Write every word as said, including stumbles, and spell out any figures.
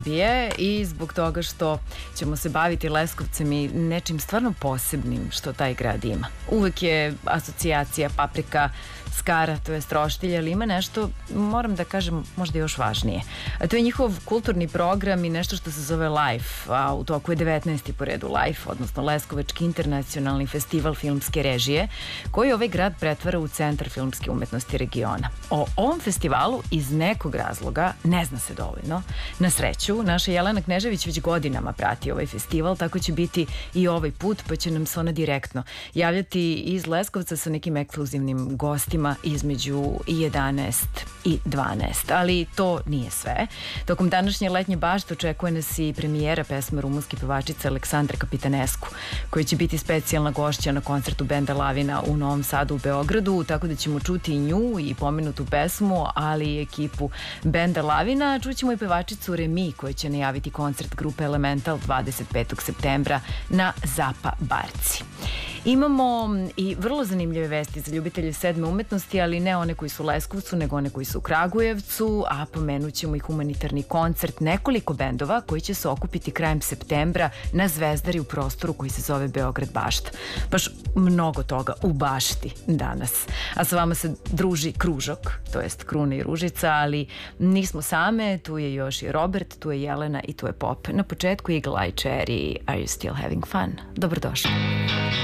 je i zbog toga što ćemo se baviti Leskovcem i nečim stvarno posebnim što taj grad ima. Uvek je asocijacija paprika, skara, to je roštilj, ali ima nešto, moram da kažem, možda još važnije. A to je njihov kulturni program i nešto što se zove LIFE, a u toku je devetnaesti po redu LIFE, odnosno Leskovački internacionalni festival filmske režije, koji ovaj grad pretvara u centar filmske umetnosti regiona. O ovom festivalu iz nekog razloga ne zna se dovoljno. Na sreću, naša Jelena Knežević već godinama prati ovaj festival, tako će biti i ovaj put, pa će nam se ona direktno javljati iz Leskovca sa nekim ekskluzivnim gostima između jedanaest i dvanaest. Ali to nije sve. Tokom današnje letnje bašte očekuje nas i premijera pesme rumunske pevačice Aleksandre Kapitanescu, koja će biti specijalna gošća na koncertu benda Lavina u Novom Sadu u Beogradu, tako da ćemo čuti i nju i pomenutu pesmu, ali i ekipu benda Lavina. Čućemo i pevačicu Remi, koja će najaviti koncert grupe Elemental dvadeset petog septembra na Zapa Barci. Imamo i vrlo zanimljive vesti za ljubitelje sedme umetnosti, ali ne one koji su u Leskovcu, nego one koji su u Kragujevcu, a pomenut ćemo i humanitarni koncert nekoliko bendova koji će se okupiti krajem septembra na Zvezdari u prostoru koji se zove Beograd Bašta. Baš mnogo toga u bašti danas. A sa vama se druži Kružok, to jest Kruna i Ružica, ali nismo same, tu je još i Robert, tu je Jelena i tu je Pop. Na početku Eagle Eye Cherry, Are You Still Having Fun? Dobrodošli.